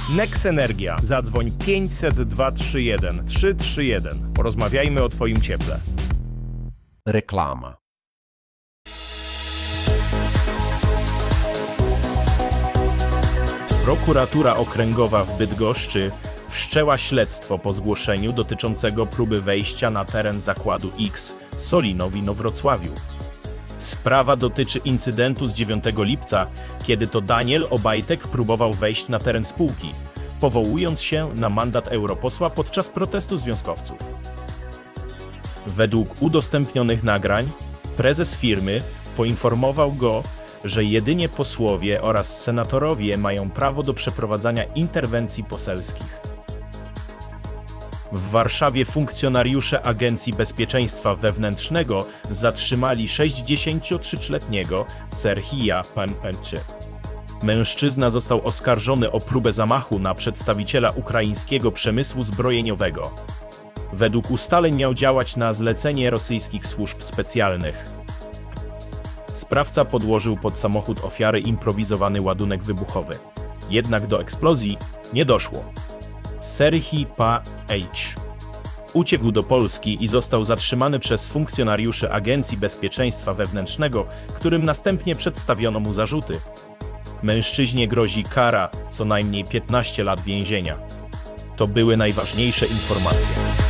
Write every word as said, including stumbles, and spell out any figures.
Nex Energia. Zadzwoń pięćset dwa trzy jeden trzy trzy jeden. Porozmawiajmy o Twoim cieple. Reklama. Prokuratura Okręgowa w Bydgoszczy wszczęła śledztwo po zgłoszeniu dotyczącego próby wejścia na teren zakładu X Solino w Inowrocławiu. Sprawa dotyczy incydentu z dziewiątego lipca, kiedy to Daniel Obajtek próbował wejść na teren spółki, powołując się na mandat europosła podczas protestu związkowców. Według udostępnionych nagrań prezes firmy poinformował go, że jedynie posłowie oraz senatorowie mają prawo do przeprowadzania interwencji poselskich. W Warszawie funkcjonariusze Agencji Bezpieczeństwa Wewnętrznego zatrzymali sześćdziesięciotrzyletniego Serhija Panpeczy. Mężczyzna został oskarżony o próbę zamachu na przedstawiciela ukraińskiego przemysłu zbrojeniowego. Według ustaleń miał działać na zlecenie rosyjskich służb specjalnych. Sprawca podłożył pod samochód ofiary improwizowany ładunek wybuchowy. Jednak do eksplozji nie doszło. Serhij P. H. uciekł do Polski i został zatrzymany przez funkcjonariuszy Agencji Bezpieczeństwa Wewnętrznego, którym następnie przedstawiono mu zarzuty. Mężczyźnie grozi kara co najmniej piętnaście lat więzienia. To były najważniejsze informacje.